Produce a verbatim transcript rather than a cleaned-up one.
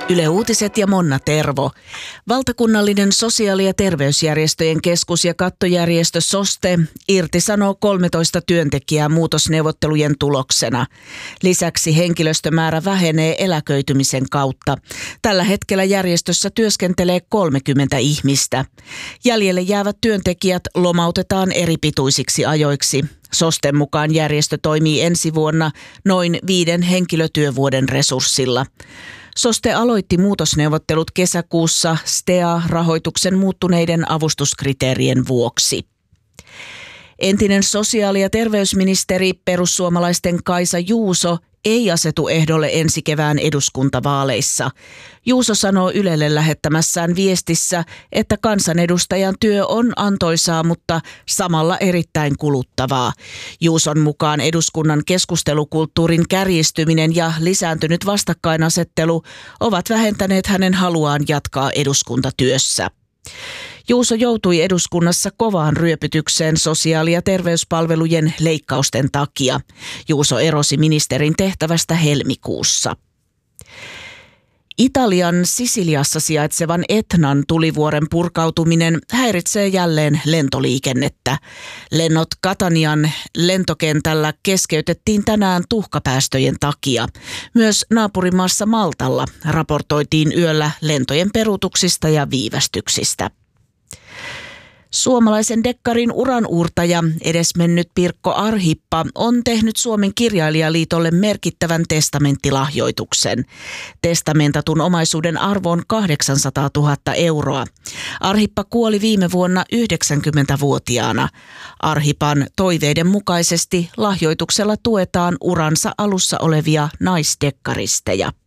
Yle Uutiset ja Monna Tervo. Valtakunnallinen sosiaali- ja terveysjärjestöjen keskus- ja kattojärjestö SOSTE irtisanoo kolmetoista työntekijää muutosneuvottelujen tuloksena. Lisäksi henkilöstömäärä vähenee eläköitymisen kautta. Tällä hetkellä järjestössä työskentelee kolmekymmentä ihmistä. Jäljelle jäävät työntekijät lomautetaan eri pituisiksi ajoiksi. SOSTEn mukaan järjestö toimii ensi vuonna noin viiden henkilötyövuoden resurssilla. SOSTE aloitti muutosneuvottelut kesäkuussa S T E A-rahoituksen muuttuneiden avustuskriteerien vuoksi. Entinen sosiaali- ja terveysministeri perussuomalaisten Kaisa Juuso ei asetu ehdolle ensi kevään eduskuntavaaleissa. Juuso sanoo Ylelle lähettämässään viestissä, että kansanedustajan työ on antoisaa, mutta samalla erittäin kuluttavaa. Juuson mukaan eduskunnan keskustelukulttuurin kärjistyminen ja lisääntynyt vastakkainasettelu ovat vähentäneet hänen haluaan jatkaa eduskuntatyössä. Juuso joutui eduskunnassa kovaan ryöpytykseen sosiaali- ja terveyspalvelujen leikkausten takia. Juuso erosi ministerin tehtävästä helmikuussa. Italian Sisiliassa sijaitsevan Etnan tulivuoren purkautuminen häiritsee jälleen lentoliikennettä. Lennot Catanian lentokentällä keskeytettiin tänään tuhkapäästöjen takia. Myös naapurimaassa Maltalla raportoitiin yöllä lentojen peruutuksista ja viivästyksistä. Suomalaisen dekkarin uranuurtaja, edesmennyt Pirkko Arhippa, on tehnyt Suomen kirjailijaliitolle merkittävän testamenttilahjoituksen. Testamentatun omaisuuden arvo on kahdeksansataatuhatta euroa. Arhippa kuoli viime vuonna yhdeksänkymmentävuotiaana. Arhipan toiveiden mukaisesti lahjoituksella tuetaan uransa alussa olevia naisdekkaristeja.